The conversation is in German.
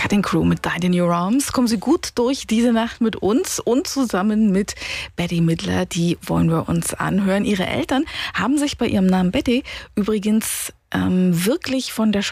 Cutting Crew mit Died in Your Arms. Kommen Sie gut durch diese Nacht mit uns und zusammen mit Bette Midler. Die wollen wir uns anhören. Ihre Eltern haben sich bei ihrem Namen Bette übrigens wirklich von der